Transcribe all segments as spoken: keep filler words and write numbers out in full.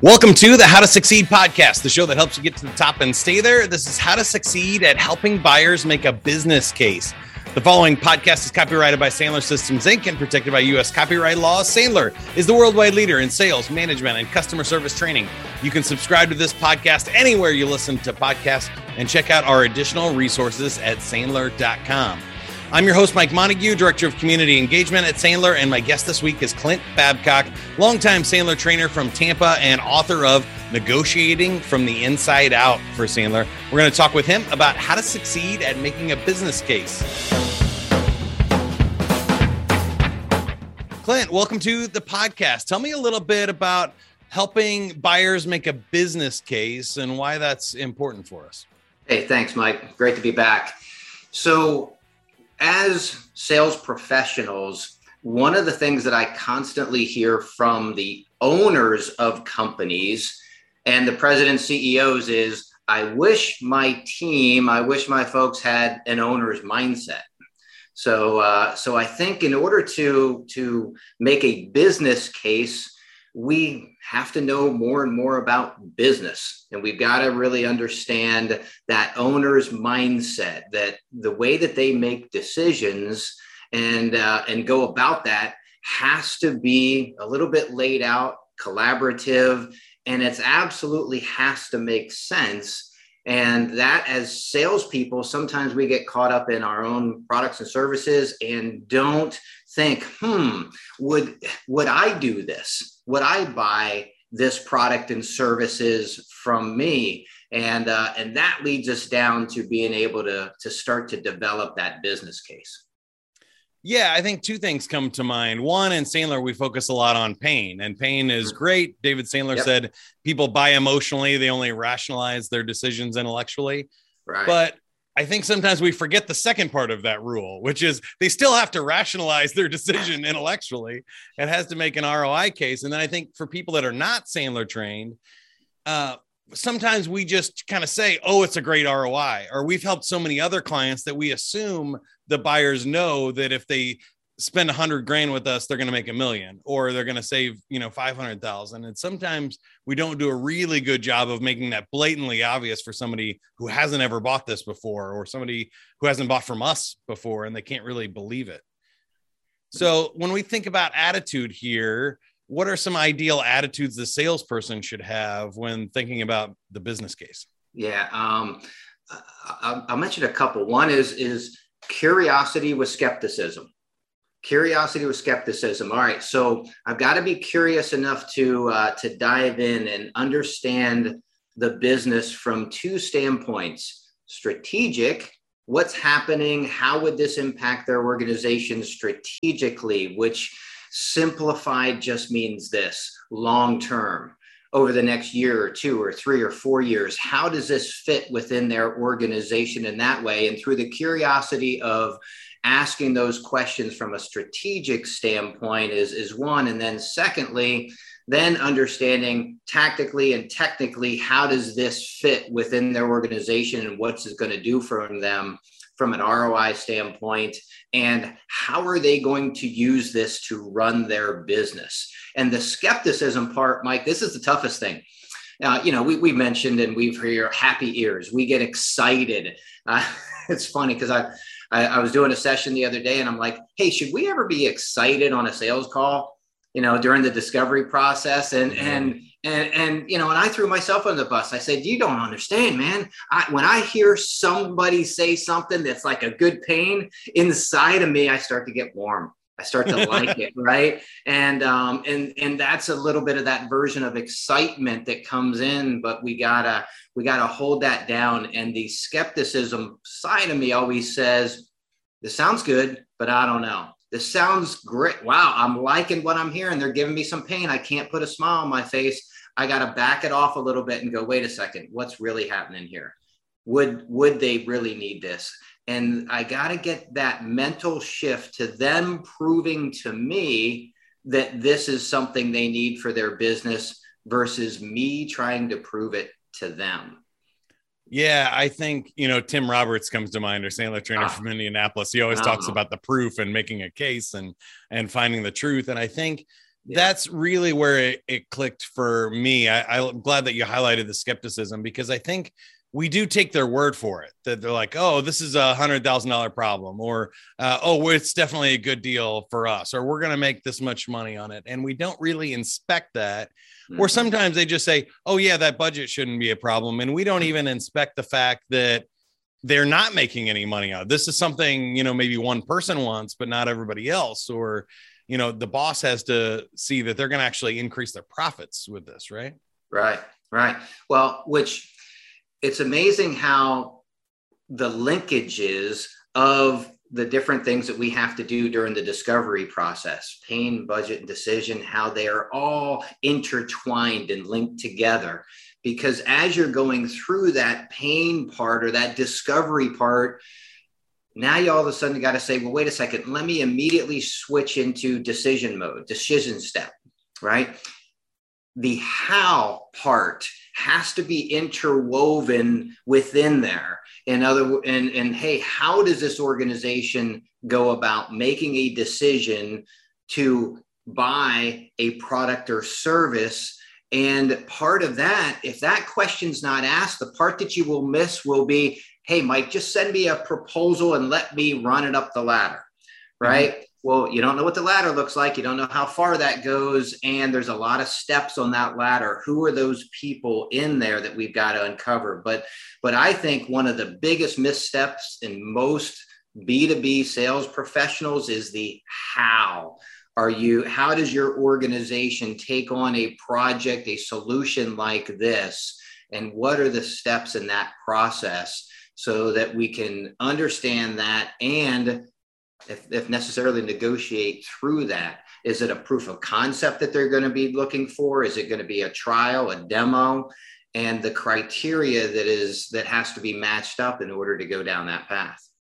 Welcome to the How to Succeed podcast, the show that helps you get to the top and stay there. This is how to succeed at helping buyers make a business case. The following podcast is copyrighted by Sandler Systems, Incorporated and protected by U S copyright laws. Sandler is the worldwide leader in sales, management, and customer service training. You can subscribe to this podcast anywhere you listen to podcasts and check out our additional resources at sandler dot com. I'm your host, Mike Montague, Director of Community Engagement at Sandler, and my guest this week is Clint Babcock, longtime Sandler trainer from Tampa and author of Negotiating from the Inside Out for Sandler. We're going to talk with him about how to succeed at making a business case. Clint, welcome to the podcast. Tell me a little bit about helping buyers make a business case and why that's important for us. Hey, thanks, Mike. Great to be back. So, as sales professionals, one of the things that I constantly hear from the owners of companies and the president C E Os is, I wish my team, I wish my folks had an owner's mindset. So, uh, so I think in order to, to make a business case, we have to know more and more about business. And we've got to really understand that owner's mindset, that the way that they make decisions and, uh, and go about that has to be a little bit laid out, collaborative, and it's absolutely has to make sense. And that as salespeople, sometimes we get caught up in our own products and services and don't think, hmm, would, would I do this? Would I buy this product and services from me? And, uh, and that leads us down to being able to, to start to develop that business case. Yeah, I think two things come to mind. One, in Sandler, we focus a lot on pain, and pain is great. David Sandler yep. said people buy emotionally. They only rationalize their decisions intellectually. Right. But I think sometimes we forget the second part of that rule, which is they still have to rationalize their decision intellectually. It has to make an R O I case. And then I think for people that are not Sandler trained, uh, sometimes we just kind of say, oh, it's a great R O I, or we've helped so many other clients that we assume the buyers know that if they spend a hundred grand with us, they're going to make a million, or they're going to save, you know, five hundred thousand. And sometimes we don't do a really good job of making that blatantly obvious for somebody who hasn't ever bought this before, or somebody who hasn't bought from us before, and they can't really believe it. So when we think about attitude here, what are some ideal attitudes the salesperson should have when thinking about the business case? Yeah, um, I'll, I'll mention a couple. One is, is curiosity with skepticism. Curiosity with skepticism. All right, so I've got to be curious enough to uh, to dive in and understand the business from two standpoints: strategic, what's happening, how would this impact their organization strategically, which simplified just means this: long term, over the next year or two or three or four years, how does this fit within their organization in that way? And through the curiosity of asking those questions from a strategic standpoint is, is one. And then secondly, then understanding tactically and technically, how does this fit within their organization and what's it going to do for them from an R O I standpoint, and how are they going to use this to run their business? And the skepticism part, Mike, this is the toughest thing. Uh, you know, we, we mentioned and we've heard happy ears. We get excited. Uh, it's funny because I, I, I was doing a session the other day and I'm like, hey, should we ever be excited on a sales call, you know, during the discovery process? And, mm-hmm. and, and, and, you know, and I threw myself on the bus. I said, you don't understand, man. I, when I hear somebody say something that's like a good pain inside of me, I start to get warm. I start to like it. Right. And, um, and, and that's a little bit of that version of excitement that comes in, but we gotta, we gotta hold that down. And the skepticism side of me always says, this sounds good, but I don't know. This sounds great. Wow. I'm liking what I'm hearing. They're giving me some pain. I can't put a smile on my face. I got to back it off a little bit and go, wait a second, what's really happening here? Would, would they really need this? And I got to get that mental shift to them proving to me that this is something they need for their business versus me trying to prove it to them. Yeah, I think, you know, Tim Roberts comes to mind, or Sandler trainer ah. from Indianapolis. He always talks about the proof and making a case and and finding the truth. And I think Yeah. That's really where it, it clicked for me. I, I'm glad that you highlighted the skepticism, because I think we do take their word for it, that they're like, oh, this is a hundred thousand dollar problem, or uh, oh, it's definitely a good deal for us, or we're going to make this much money on it. And we don't really inspect that. Mm-hmm. Or sometimes they just say, oh yeah, that budget shouldn't be a problem. And we don't even inspect the fact that they're not making any money on it. This is something, you know, maybe one person wants, but not everybody else. Or, you know, the boss has to see that they're going to actually increase their profits with this, right? Right, right. Well, which it's amazing how the linkages of the different things that we have to do during the discovery process, pain, budget, and decision, how they are all intertwined and linked together. Because as you're going through that pain part or that discovery part, now you all of a sudden got to say, well, wait a second, let me immediately switch into decision mode, decision step, right? The how part has to be interwoven within there. In other, and, and hey, how does this organization go about making a decision to buy a product or service? And part of that, if that question's not asked, the part that you will miss will be, hey, Mike, just send me a proposal and let me run it up the ladder, right? Mm-hmm. Well, you don't know what the ladder looks like. You don't know how far that goes. And there's a lot of steps on that ladder. Who are those people in there that we've got to uncover? But, but I think one of the biggest missteps in most B two B sales professionals is the how. Are you, how does your organization take on a project, a solution like this? And what are the steps in that process so that we can understand that and If, if necessarily negotiate through that? Is it a proof of concept that they're going to be looking for? Is it going to be a trial, a demo, and the criteria that is that has to be matched up in order to go down that path?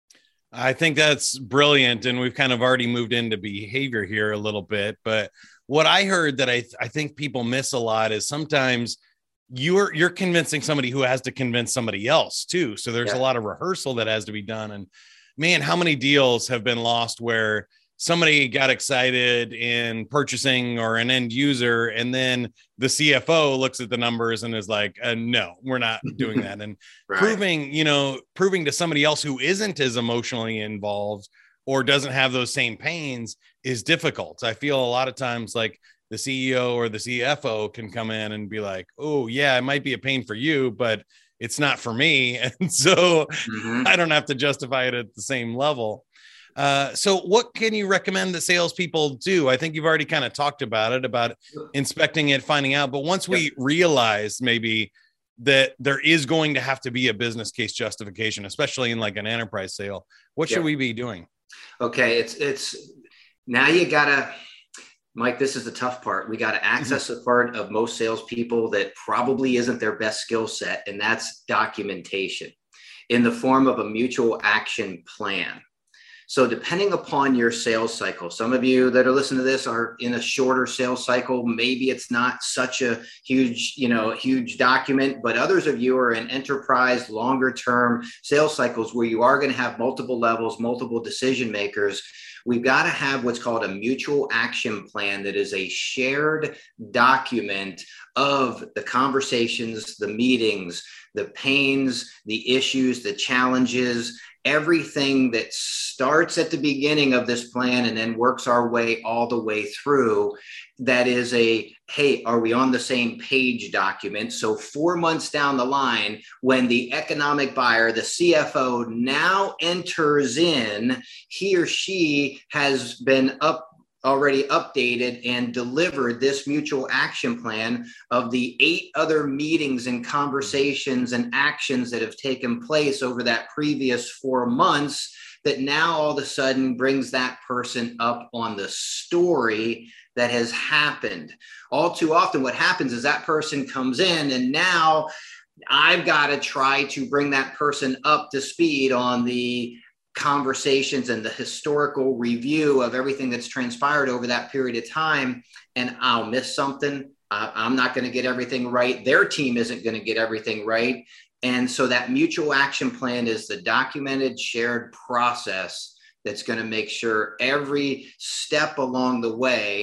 I think that's brilliant. And we've kind of already moved into behavior here a little bit. But what I heard that I, th- I think people miss a lot is sometimes you're you're convincing somebody who has to convince somebody else too. So there's yeah. a lot of rehearsal that has to be done. And man, how many deals have been lost where somebody got excited in purchasing or an end user, and then the C F O looks at the numbers and is like, uh, no, we're not doing that. And right. proving, you know, proving to somebody else who isn't as emotionally involved or doesn't have those same pains is difficult. I feel a lot of times like the C E O or the C F O can come in and be like, oh yeah, it might be a pain for you, but it's not for me. And so mm-hmm. I don't have to justify it at the same level. Uh, so what can you recommend that salespeople do? I think you've already kind of talked about it, about inspecting it, finding out, but once we yep. realize maybe that there is going to have to be a business case justification, especially in like an enterprise sale, what should yep. we be doing? Okay. It's, it's now you gotta, Mike, this is the tough part. We got to access the part of most salespeople that probably isn't their best skill set, and that's documentation in the form of a mutual action plan. So depending upon your sales cycle, some of you that are listening to this are in a shorter sales cycle. Maybe it's not such a huge, you know, huge document, but others of you are in enterprise, longer term sales cycles where you are going to have multiple levels, multiple decision makers. We've got to have what's called a mutual action plan that is a shared document of the conversations, the meetings, the pains, the issues, the challenges, everything that starts at the beginning of this plan and then works our way all the way through. That is a, hey, are we on the same page document? So four months down the line, when the economic buyer, the C F O now enters in, he or she has been up already updated and delivered this mutual action plan of the eight other meetings and conversations and actions that have taken place over that previous four months that now all of a sudden brings that person up on the story that has happened. All too often what happens is that person comes in and now I've got to try to bring that person up to speed on the conversations and the historical review of everything that's transpired over that period of time. And I'll miss something. Uh, I'm not going to get everything right. Their team isn't going to get everything right. And so that mutual action plan is the documented shared process that's going to make sure every step along the way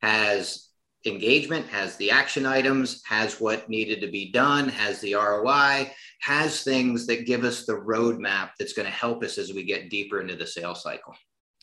has engagement, has the action items, has what needed to be done, has the R O I, has things that give us the roadmap that's going to help us as we get deeper into the sales cycle.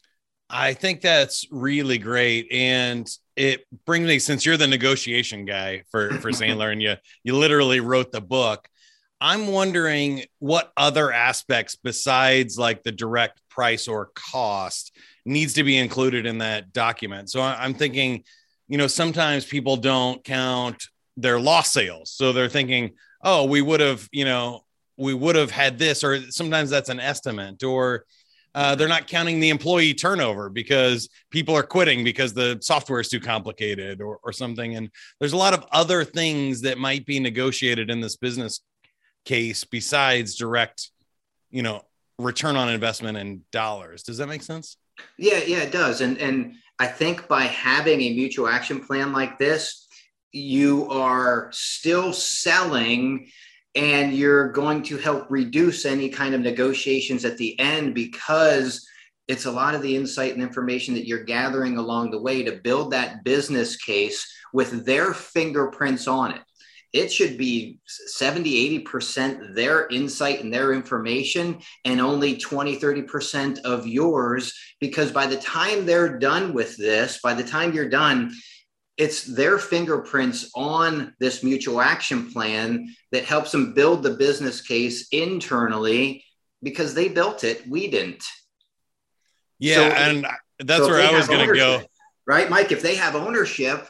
I think that's really great. And it brings me, since you're the negotiation guy for, for Sandler and you, you literally wrote the book, I'm wondering what other aspects besides like the direct price or cost needs to be included in that document. So I'm thinking, you know, sometimes people don't count their lost sales. So they're thinking, oh, we would have, you know, we would have had this, or sometimes that's an estimate, or uh, they're not counting the employee turnover because people are quitting because the software is too complicated or, or something. And there's a lot of other things that might be negotiated in this business case besides direct, you know, return on investment in dollars. Does that make sense? Yeah, yeah, it does. And, and I think by having a mutual action plan like this, you are still selling and you're going to help reduce any kind of negotiations at the end, because it's a lot of the insight and information that you're gathering along the way to build that business case with their fingerprints on it. It should be seventy, eighty percent their insight and their information, and only twenty, thirty percent of yours, because by the time they're done with this, by the time you're done, it's their fingerprints on this mutual action plan that helps them build the business case internally, because they built it, we didn't. Yeah, so, and that's so where I was going to go. Right, Mike? If they have ownership,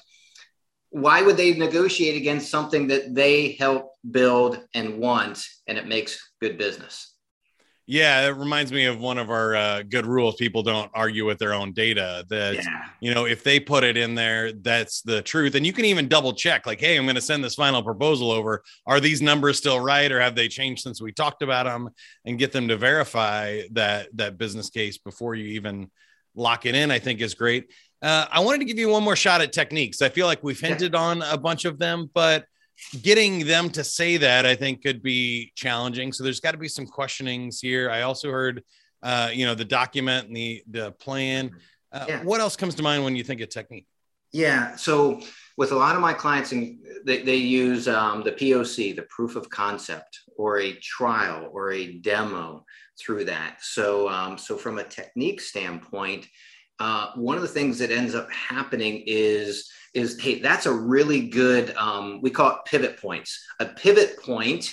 why would they negotiate against something that they help build and want, and it makes good business? Yeah, it reminds me of one of our uh, good rules. People don't argue with their own data. That, yeah. you know, if they put it in there, that's the truth. And you can even double check, like, hey, I'm going to send this final proposal over. Are these numbers still right, or have they changed since we talked about them? And get them to verify that that business case before you even lock it in, I think is great. Uh, I wanted to give you one more shot at techniques. I feel like we've hinted yeah. on a bunch of them, but getting them to say that, I think, could be challenging. So there's got to be some questionings here. I also heard, uh, you know, the document and the, the plan. Uh, yeah. What else comes to mind when you think of technique? Yeah. So with a lot of my clients, and they, they use um, the P O C, the proof of concept, or a trial or a demo through that. So, um, so from a technique standpoint, Uh, one of the things that ends up happening is, is, hey, that's a really good, um, we call it pivot points. A pivot point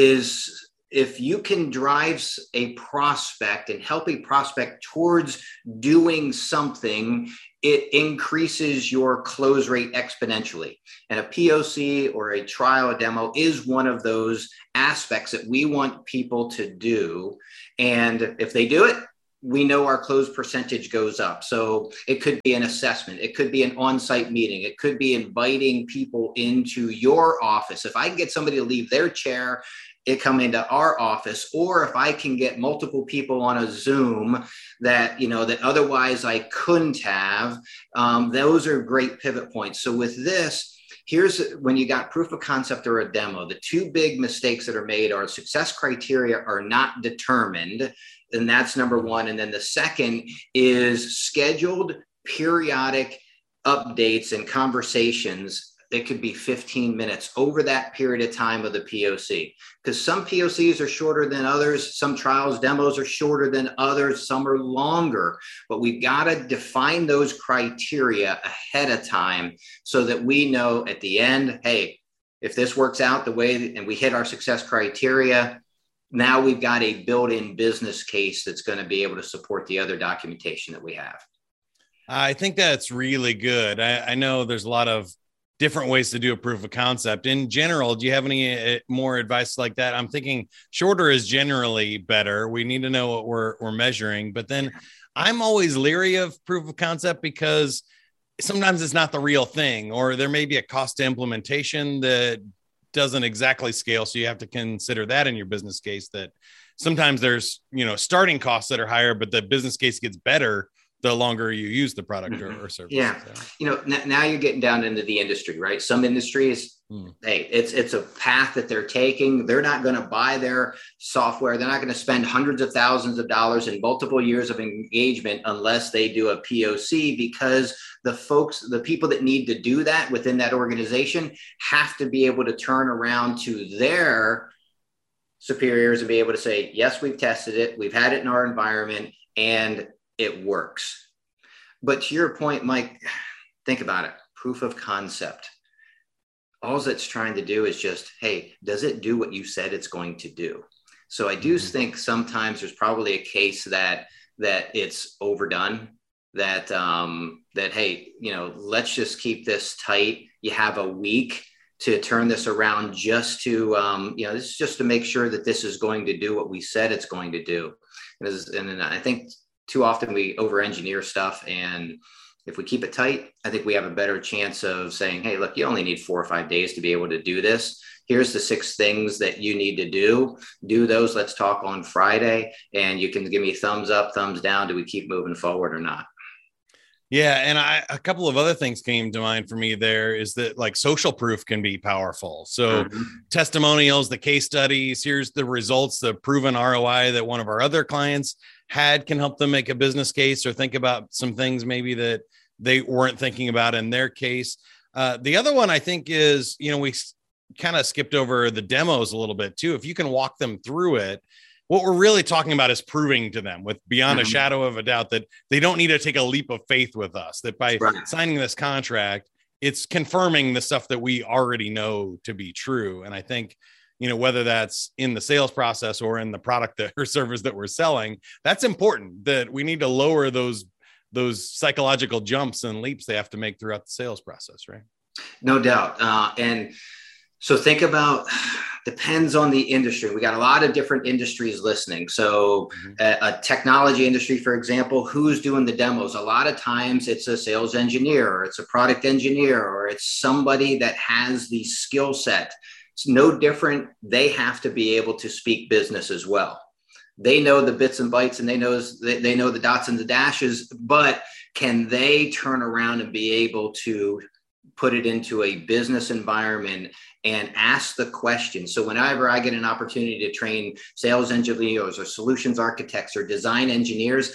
is if you can drive a prospect and help a prospect towards doing something, it increases your close rate exponentially. And a P O C or a trial, a demo is one of those aspects that we want people to do. And if they do it, we know our close percentage goes up. So it could be an assessment. It could be an on-site meeting. It could be inviting people into your office. If I can get somebody to leave their chair and come into our office, or if I can get multiple people on a Zoom that, you know, that otherwise I couldn't have, um, those are great pivot points. So with this, here's when you got proof of concept or a demo, the two big mistakes that are made are success criteria are not determined. And that's number one. And then the second is scheduled periodic updates and conversations. It could be fifteen minutes over that period of time of the P O C, because some P O Cs are shorter than others. Some trials, demos are shorter than others. Some are longer, but we've got to define those criteria ahead of time so that we know at the end, hey, if this works out the way that, and we hit our success criteria, now we've got a built-in business case that's going to be able to support the other documentation that we have. I think that's really good. I, I know there's a lot of different ways to do a proof of concept. In general, do you have any more advice like that? I'm thinking shorter is generally better. We need to know what we're, we're measuring, but then I'm always leery of proof of concept because sometimes it's not the real thing, or there may be a cost to implementation that doesn't exactly scale. So you have to consider that in your business case, that sometimes there's, you know, starting costs that are higher, but the business case gets better the longer you use the product mm-hmm. or, or service. Yeah. So. You know, n- now you're getting down into the industry, right? Some industries, mm. hey, it's, it's a path that they're taking. They're not going to buy their software. They're not going to spend hundreds of thousands of dollars in multiple years of engagement unless they do a P O C, because the folks, the people that need to do that within that organization have to be able to turn around to their superiors and be able to say, yes, we've tested it. We've had it in our environment and it works. But to your point, Mike, think about it. Proof of concept. All it's trying to do is just, hey, does it do what you said it's going to do? So I do mm-hmm. think sometimes there's probably a case that that it's overdone, that, um, that, hey, you know, let's just keep this tight. You have a week to turn this around just to, um, you know, this is just to make sure that this is going to do what we said it's going to do. And, this, and then I think too often we over-engineer stuff, and if we keep it tight, I think we have a better chance of saying, hey, look, you only need four or five days to be able to do this. Here's the six things that you need to do. Do those. Let's talk on Friday, and you can give me thumbs up, thumbs down. Do we keep moving forward or not? Yeah. And I, a couple of other things came to mind for me there is that like social proof can be powerful. So mm-hmm. testimonials, the case studies, here's the results, the proven R O I that one of our other clients had can help them make a business case or think about some things maybe that they weren't thinking about in their case. Uh, the other one I think is, you know, we kind of skipped over the demos a little bit too. If you can walk them through it, what we're really talking about is proving to them with beyond mm-hmm. a shadow of a doubt that they don't need to take a leap of faith with us, that by right. signing this contract, it's confirming the stuff that we already know to be true. And I think, you know, whether that's in the sales process or in the product that or service that we're selling, that's important, that we need to lower those, those psychological jumps and leaps they have to make throughout the sales process, right? No doubt. Uh, and so think about, depends on the industry. We got a lot of different industries listening. So mm-hmm. a, a technology industry, for example, who's doing the demos? A lot of times it's a sales engineer, or it's a product engineer, or it's somebody that has the skill set. It's no different. They have to be able to speak business as well. They know the bits and bytes, and they know, they know the dots and the dashes, but can they turn around and be able to put it into a business environment and ask the question? So whenever I get an opportunity to train sales engineers or solutions architects or design engineers,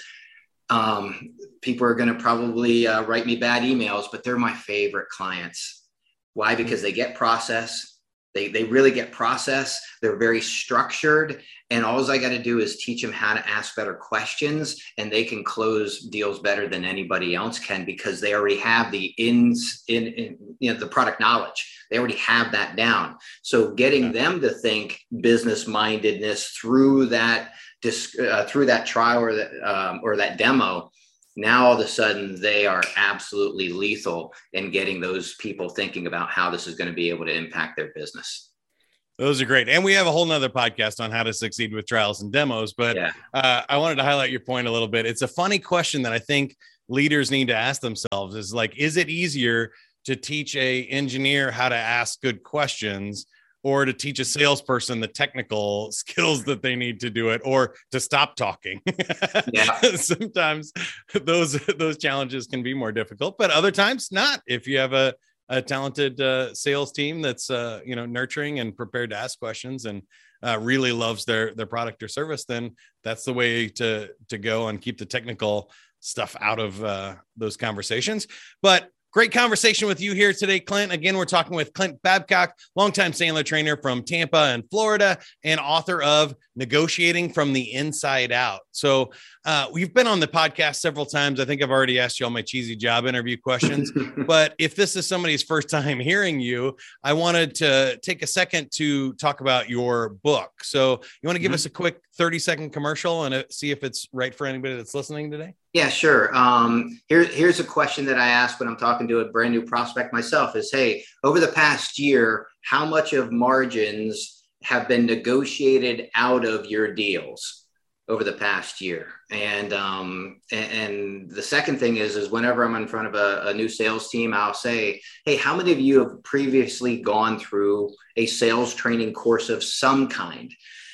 um, people are going to probably uh, write me bad emails, but they're my favorite clients. Why? Because they get process. They, they really get process. They're very structured. And all I got to do is teach them how to ask better questions, and they can close deals better than anybody else can, because they already have the ins in, in you know, the product knowledge. They already have that down. So getting them to think business mindedness through that, uh, through that trial or that, um, or that demo, now all of a sudden they are absolutely lethal in getting those people thinking about how this is going to be able to impact their business. Those are great. And we have a whole nother podcast on how to succeed with trials and demos, but yeah. uh, I wanted to highlight your point a little bit. It's a funny question that I think leaders need to ask themselves is like, is it easier to teach a engineer how to ask good questions, or to teach a salesperson the technical skills that they need to do it, or to stop talking? Yeah. Sometimes those, those challenges can be more difficult, but other times not. If you have a, a talented uh, sales team that's, uh, you know, nurturing and prepared to ask questions and uh, really loves their, their product or service, then that's the way to, to go and keep the technical stuff out of uh, those conversations. But great conversation with you here today, Clint. Again, we're talking with Clint Babcock, longtime Sandler trainer from Tampa and Florida, and author of Negotiating from the Inside Out. So uh, we've been on the podcast several times. I think I've already asked you all my cheesy job interview questions, but if this is somebody's first time hearing you, I wanted to take a second to talk about your book. So you want to give mm-hmm. us a quick thirty second commercial and see if it's right for anybody that's listening today? Yeah, sure. Um, here, here's a question that I ask when I'm talking to a brand new prospect myself is, hey, over the past year, how much of margins have been negotiated out of your deals over the past year? And um, and, and the second thing is, is whenever I'm in front of a, a new sales team, I'll say, hey, how many of you have previously gone through a sales training course of some kind?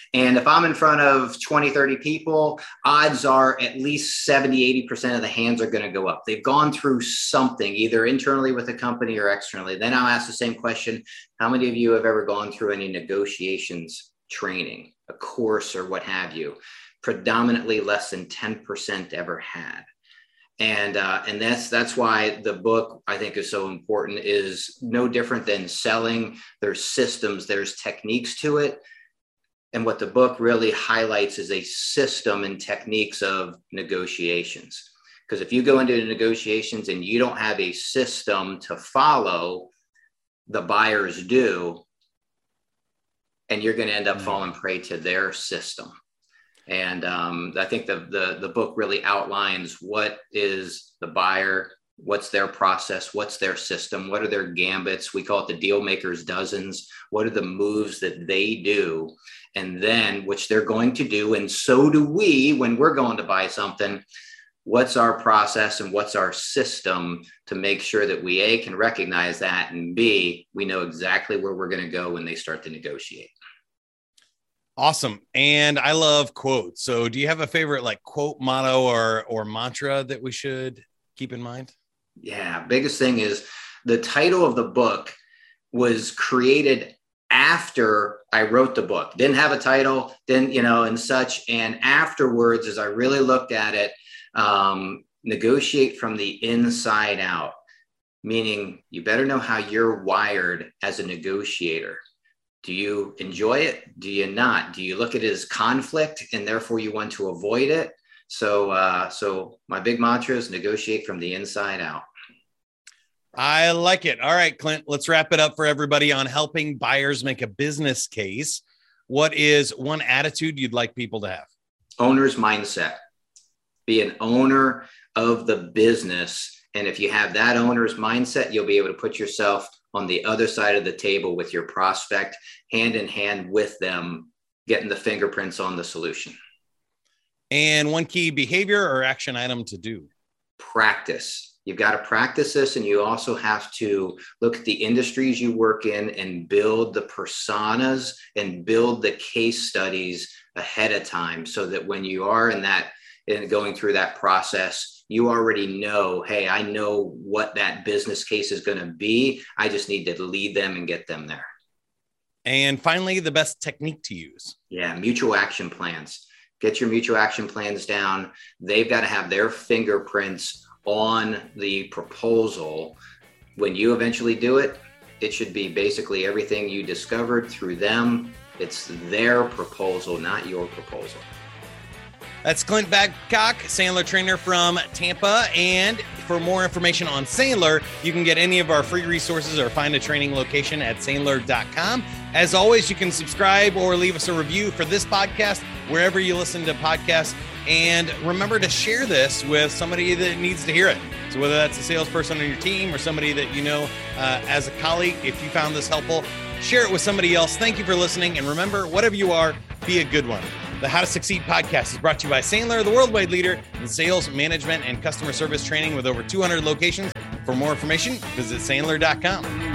And if I'm in front of twenty, thirty people, odds are at least seventy, eighty percent of the hands are going to go up. They've gone through something, either internally with the company or externally. Then I'll ask the same question. How many of you have ever gone through any negotiations training, a course or what have you? Predominantly less than ten percent ever had. And uh, and that's that's why the book, I think, is so important, is no different than selling. There's systems, there's techniques to it. And what the book really highlights is a system and techniques of negotiations. Because if you go into negotiations and you don't have a system to follow, the buyers do, and you're going to end up falling prey to their system. And um, I think the, the the book really outlines what is the buyer, what's their process, what's their system, what are their gambits. We call it the deal makers dozens. What are the moves that they do? And then, which they're going to do, and so do we when we're going to buy something. What's our process and what's our system to make sure that we, A, can recognize that, and B, we know exactly where we're going to go when they start to negotiate. Awesome. And I love quotes. So do you have a favorite like quote, motto, or or mantra that we should keep in mind? Yeah. Biggest thing is the title of the book was created after I wrote the book. Didn't have a title, didn't, you know, and such. And afterwards, as I really looked at it, um, negotiate from the inside out, meaning you better know how you're wired as a negotiator. Do you enjoy it? Do you not? Do you look at it as conflict and therefore you want to avoid it? So, uh, so my big mantra is negotiate from the inside out. I like it. All right, Clint, let's wrap it up for everybody on helping buyers make a business case. What is one attitude you'd like people to have? Owner's mindset. Be an owner of the business. And if you have that owner's mindset, you'll be able to put yourself on the other side of the table with your prospect, hand in hand with them, getting the fingerprints on the solution. And one key behavior or action item to do? Practice. You've got to practice this, and you also have to look at the industries you work in and build the personas and build the case studies ahead of time, so that when you are in that and going through that process, you already know, hey, I know what that business case is going to be. I just need to lead them and get them there. And finally, the best technique to use. Yeah, mutual action plans. Get your mutual action plans down. They've got to have their fingerprints on the proposal. When you eventually do it, it should be basically everything you discovered through them. It's their proposal, not your proposal. That's Clint Babcock, Sandler trainer from Tampa. And for more information on Sandler, you can get any of our free resources or find a training location at sandler dot com. As always, you can subscribe or leave us a review for this podcast, wherever you listen to podcasts. And remember to share this with somebody that needs to hear it. So whether that's a salesperson on your team or somebody that you know uh, as a colleague, if you found this helpful, share it with somebody else. Thank you for listening. And remember, whatever you are, be a good one. The How to Succeed podcast is brought to you by Sandler, the worldwide leader in sales, management, and customer service training with over two hundred locations. For more information, visit sandler dot com.